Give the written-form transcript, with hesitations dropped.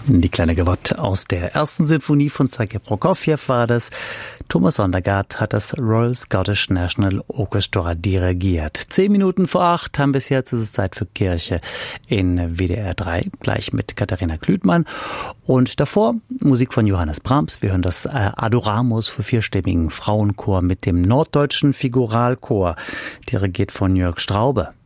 Die kleine Gavotte aus der ersten Sinfonie von Sergei Prokofjew war das. Thomas Sondergaard hat das Royal Scottish National Orchestra dirigiert. 7:10 haben bis jetzt, ist es Zeit für Kirche in WDR 3, gleich mit Katharina Klütmann. Und davor Musik von Johannes Brahms. Wir hören das Adoramus für vierstimmigen Frauenchor mit dem Norddeutschen Figuralchor, dirigiert von Jörg Straube.